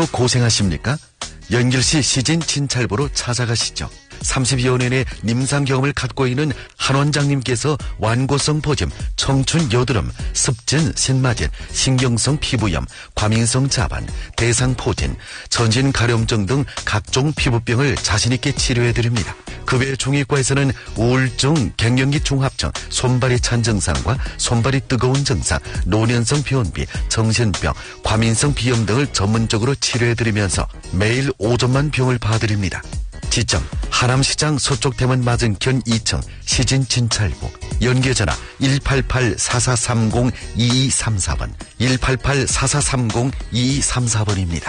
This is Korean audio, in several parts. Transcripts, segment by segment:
또 고생하십니까? 연결시 시진 진찰보로 찾아가시죠. 30여 년의 임상 경험을 갖고 있는 한 원장님께서 완고성 보점, 청춘 여드름, 습진, 신마진, 신경성 피부염, 과민성 자반, 대상포진, 전신 가려움증 등 각종 피부병을 자신있게 치료해드립니다. 그 외 중의과에서는 우울증, 갱년기 중합증, 손발이 찬 증상과 손발이 뜨거운 증상, 노년성 변비, 정신병, 과민성 비염 등을 전문적으로 치료해드리면서 매일 5점만 병을 봐드립니다. 지점 하남시장 서쪽대문 맞은편 2층 시진진찰보. 연계전화 188-4430-2234번 188-4430-2234번입니다.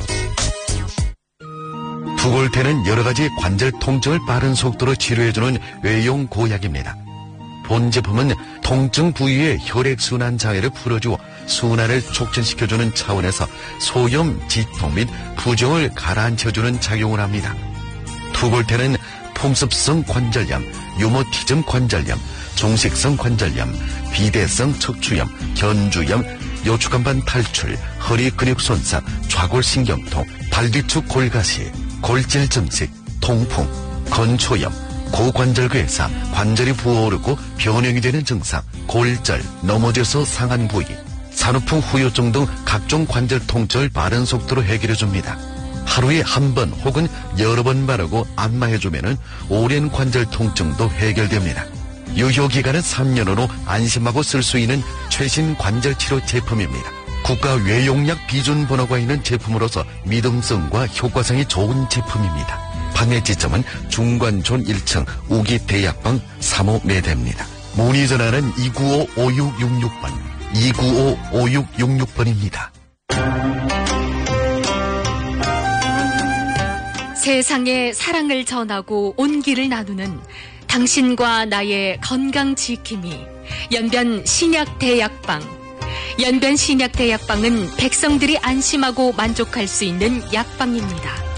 투골테는 여러가지 관절 통증을 빠른 속도로 치료해주는 외용 고약입니다. 본 제품은 통증 부위의 혈액순환 장애를 풀어주어 순환을 촉진시켜주는 차원에서 소염, 지통 및 부종을 가라앉혀주는 작용을 합니다. 투골테는 풍습성 관절염, 유모티즘 관절염, 종식성 관절염, 비대성 척추염, 견주염, 요추간반 탈출, 허리 근육 손상, 좌골신경통, 발뒤축 골가시, 골질 증식, 통풍, 건초염, 고관절괴사, 관절이 부어오르고 변형이 되는 증상, 골절, 넘어져서 상한 부위, 산후풍 후유증 등 각종 관절 통증을 빠른 속도로 해결해줍니다. 하루에 한 번 혹은 여러 번 바르고 안마해주면 오랜 관절 통증도 해결됩니다. 유효기간은 3년으로 안심하고 쓸 수 있는 최신 관절치료 제품입니다. 국가 외용약 비준 번호가 있는 제품으로서 믿음성과 효과성이 좋은 제품입니다. 판매 지점은 중관촌 1층 우기대약방 3호 매대입니다. 문의 전화는 295-5666번, 295-5666번입니다. 세상에 사랑을 전하고 온기를 나누는 당신과 나의 건강 지킴이 연변 신약대약방. 연변 신약대약방은 백성들이 안심하고 만족할 수 있는 약방입니다.